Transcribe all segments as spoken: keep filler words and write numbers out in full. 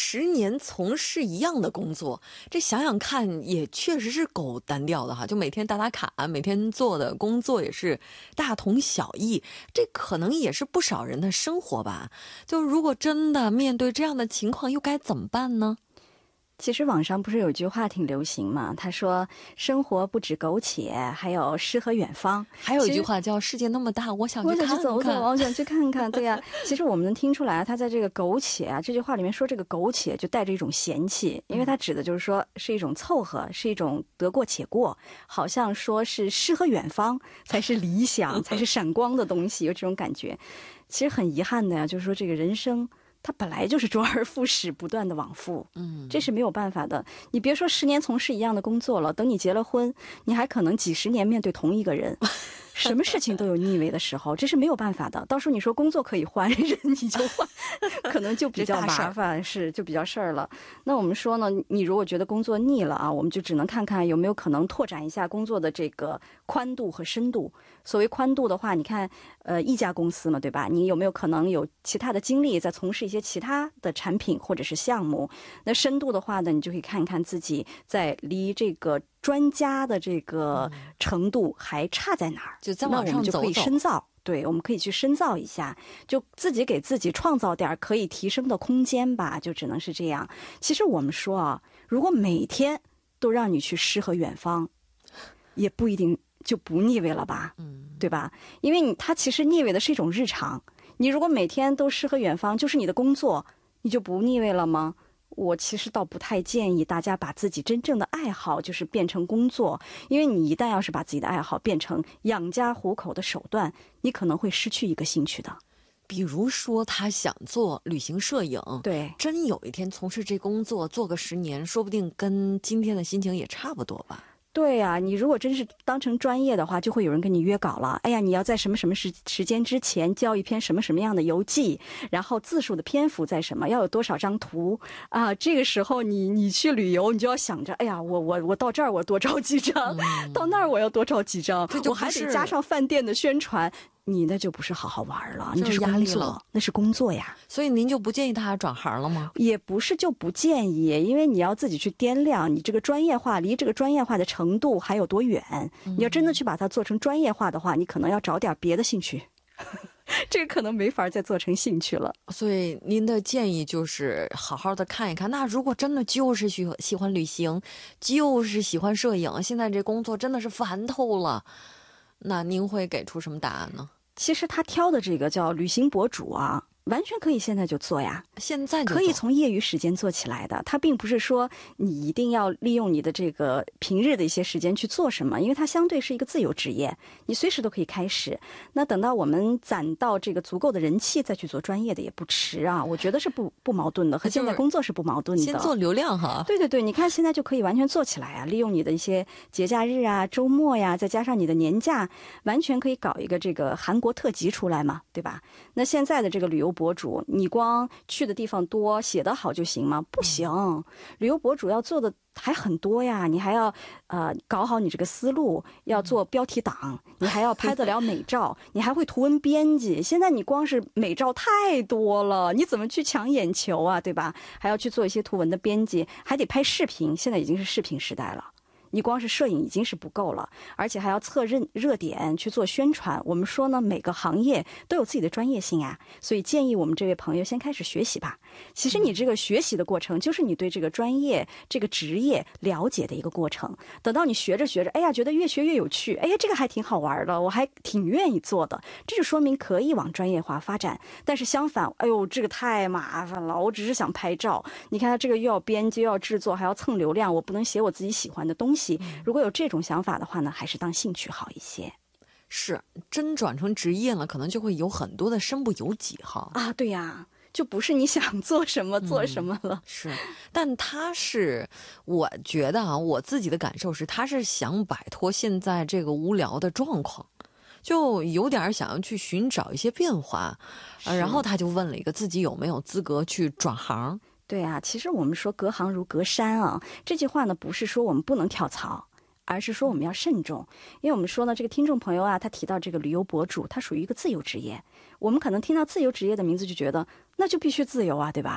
十年从事一样的工作，这想想看也确实是够单调的哈，就每天打打卡，每天做的工作也是大同小异，这可能也是不少人的生活吧。就如果真的面对这样的情况，又该怎么办呢？ 其实网上不是有句话挺流行嘛，他说生活不止苟且，还有诗和远方。 还有一句话叫世界那么大，我想去看看， 我想去走走，我想去看看。对呀、啊，其实我们能听出来，他在这个苟且啊这句话里面说这个苟且就带着一种嫌弃，因为他指的就是说是一种凑合，是一种得过且过，好像说是诗和远方才是理想，才是闪光的东西，有这种感觉。其实很遗憾的呀，就是说这个人生它本来就是周而复始，不断的往复，嗯，这是没有办法的。你别说十年从事一样的工作了，等你结了婚，你还可能几十年面对同一个人，什么事情都有腻味的时候，这是没有办法的。到时候你说工作可以换，人你就换，可能就比较麻烦，是就比较事儿了。那我们说呢，你如果觉得工作腻了啊，我们就只能看看有没有可能拓展一下工作的这个宽度和深度。所谓宽度的话，你看，呃，一家公司嘛，对吧？你有没有可能有其他的经历，在从事一些其他的产品或者是项目？那深度的话呢，你就可以看看自己在离这个专家的这个程度还差在哪儿， 就再往上走走， 那我们就可以深造。对，我们可以去深造一下，就自己给自己创造点可以提升的空间吧，就只能是这样。其实我们说啊，如果每天都让你去诗和远方，也不一定就不腻味了吧，嗯，对吧？因为你它其实腻味的是一种日常。你如果每天都诗和远方，就是你的工作，你就不腻味了吗？我其实倒不太建议大家把自己真正的爱好就是变成工作，因为你一旦要是把自己的爱好变成养家糊口的手段，你可能会失去一个兴趣的。 比如说他想做旅行摄影， 对， 真有一天从事这工作做个十年，说不定跟今天的心情也差不多吧。 对呀、啊，你如果真是当成专业的话，就会有人跟你约稿了。哎呀，你要在什么什么时时间之前交一篇什么什么样的游记，然后字数的篇幅在什么，要有多少张图啊？这个时候你你去旅游，你就要想着，哎呀，我我我到这儿我多照几张，嗯、到那儿我要多照几张，我还得加上饭店的宣传。你那就不是好好玩了，你这是压力了， 那是工作呀。 所以您就不建议他转行了吗？ 也不是就不建议，因为你要自己去掂量你这个专业化离这个专业化的程度还有多远。嗯、你要真的去把它做成专业化的话，你可能要找点别的兴趣。这个可能没法再做成兴趣了。 所以您的建议就是好好的看一看，那如果真的就是喜喜欢旅行，就是喜欢摄影，现在这工作真的是烦透了，那您会给出什么答案呢？ 其实他挑的这个叫旅行博主啊，完全可以现在就做呀， 现在就可以从业余时间做起来的。它并不是说你一定要利用你的这个平日的一些时间去做什么，因为它相对是一个自由职业，你随时都可以开始。那等到我们攒到这个足够的人气，再去做专业的也不迟啊。我觉得是不不矛盾的，和现在工作是不矛盾的。 先做流量哈。 对对对，你看现在就可以完全做起来啊，利用你的一些节假日啊、周末呀，再加上你的年假，完全可以搞一个这个韩国特辑出来嘛，对吧？那现在的这个旅游博主，你光去的地方多，写得好就行吗？不行，嗯、旅游博主要做的还很多呀，你还要呃搞好你这个思路，要做标题党，你还要拍得了美照，你还会图文编辑。现在你光是美照太多了，你怎么去抢眼球啊，对吧？还要去做一些图文的编辑，还得拍视频，现在已经是视频时代了。你光是摄影已经是不够了，而且还要测热热点去做宣传。我们说呢，每个行业都有自己的专业性啊，所以建议我们这位朋友先开始学习吧。其实你这个学习的过程，就是你对这个专业、这个职业了解的一个过程。等到你学着学着，哎呀，觉得越学越有趣，哎呀，这个还挺好玩的，我还挺愿意做的，这就说明可以往专业化发展。但是相反，哎呦，这个太麻烦了，我只是想拍照，你看他这个又要编辑，又要制作，还要蹭流量，我不能写我自己喜欢的东西。如果有这种想法的话呢，还是当兴趣好一些。 是，真转成职业了，可能就会有很多的身不由己哈。 啊，对呀，就不是你想做什么做什么了。 嗯、是，但他是，我觉得啊，我自己的感受是，他是想摆脱现在这个无聊的状况，就有点想要去寻找一些变化，呃、然后他就问了一个自己有没有资格去转行。 对啊，其实我们说隔行如隔山啊，这句话呢不是说我们不能跳槽，而是说我们要慎重。因为我们说呢，这个听众朋友啊，他提到这个旅游博主，他属于一个自由职业。我们可能听到自由职业的名字就觉得那就必须自由啊，对吧？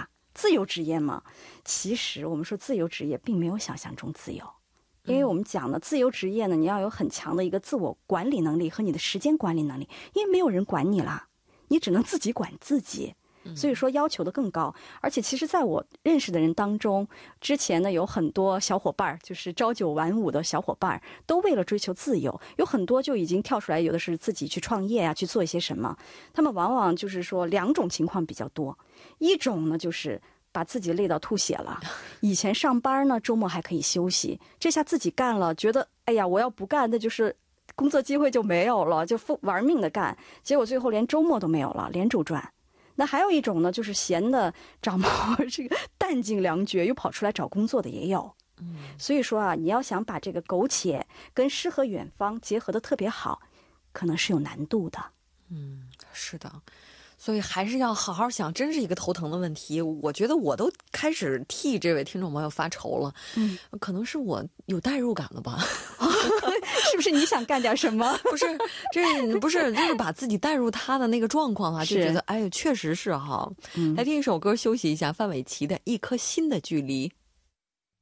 自由职业吗？其实我们说自由职业并没有想象中自由。因为我们讲呢，自由职业呢，你要有很强的一个自我管理能力和你的时间管理能力，因为没有人管你啦，你只能自己管自己。所以说要求的更高。而且其实在我认识的人当中，之前呢有很多小伙伴，就是朝九晚五的小伙伴，都为了追求自由，有很多就已经跳出来，有的是自己去创业啊，去做一些什么。他们往往就是说两种情况比较多，一种呢就是把自己累到吐血了，以前上班呢周末还可以休息，这下自己干了，觉得哎呀我要不干那就是工作机会就没有了，就玩命的干，结果最后连周末都没有了，连轴转。那还有一种呢，就是闲的长毛，这个弹尽粮绝，又跑出来找工作的也有。嗯，所以说啊，你要想把这个苟且跟诗和远方结合的特别好，可能是有难度的。 嗯，是的。所以还是要好好想，真是一个头疼的问题。我觉得我都开始替这位听众朋友发愁了。嗯，可能是我有代入感了吧？ 是不是你想干点什么？ 不是，这不是就是把自己带入他的那个状况啊，就觉得哎，确实是哈。嗯，来听一首歌休息一下，范玮琪的《一颗心的距离》。